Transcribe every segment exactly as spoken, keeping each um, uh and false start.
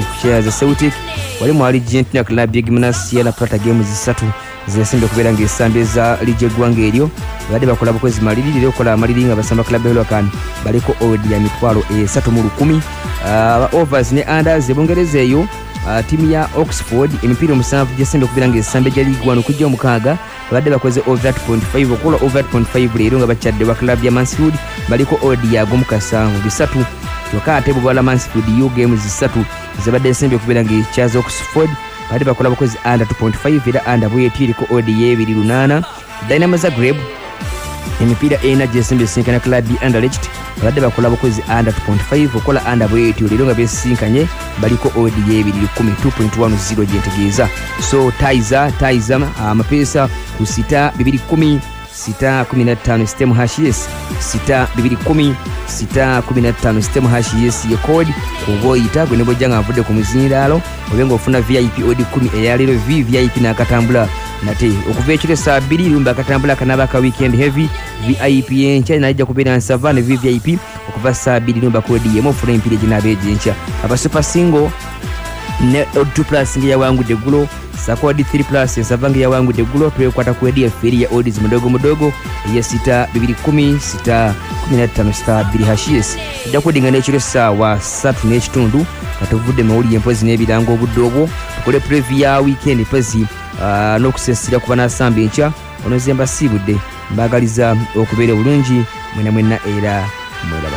kya Celtic wali mwali Argentina Club ya Gimnasia la Plata games zisatu zesimbe kubera ng'esambe za lije gwanga eryo badde bakola bukwezi maliri lero kola maliri nga basamba Club Hurricane baliko odi ya mitwalo esatu mu lukumi uh, overs ne unders ebongereza eyo uh, timu ya Oxford emipiira musanvu gyesimbe kubera ng'esambe gya League one kujja omukaaga badde bakoze over two point five okola over two point five lero nga bakyadde wa Club ya Mansfield baliko odi ya gomukasanvu bisatu kyokka ate bwala Mansfield yo games zisatu zabadde esimbe kubera ng'ekyaza Oxford badde bakola bakozi under two point five era under bweyeti eriko odi y'ebiri lunana Dynamo Zagreb emipiira ena gyesimbe sinkana Club Anderlecht badde bakola bakozi under two point five okola under bweyeti lero nga besinkanye baliko odi y'ebiri kumi two point one zero gyentegeeza so Taiza Taiza amapesa ku sita bibiri kumi sita kumi na ttaano system hash yes sita bibiri kumi sita kumi na ttaano system hash yes ye code kuboyita gwe nebo janga avudde ku muzindaalo obenga ofuna V I P odi kumi eyalero V V I P nakatambula nate okuva ekiro saa bbiri lumba akatambula kanaba ka weekend heavy V I P enkya najja kubeera nsava ne V V I P okuva saa bbiri lumba kodi yemu ofuna empira ginabeeje enkya aba super single ne two plus ngiya wangu de gulo sakodi three plus ensava ngiya wangu de gulo twekwata ku edi eferi ya odds mudogo mudogo ya sita bibiri kumi sita kumi na ttaano sita bbiri hashes ejja kudinga n'ekiro saawa ssatu n'ekitundu katuvudde mawuli empozi n'ebirango obudde obwo tukole preview ya weekend pezi uh, n'okusensira kuba n'asamba enkya ono zemba siibudde mbaagaliza okubeera obulungi mwena mwena era mwelaba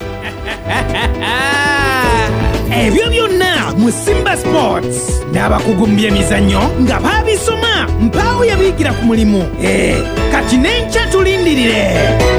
ebyo byonna mu Simba Sports n'abakugu mu by'emizannyo nga baabisoma mpaawo yabiyigira ku mulimu eh kati n'enkya tulindirire.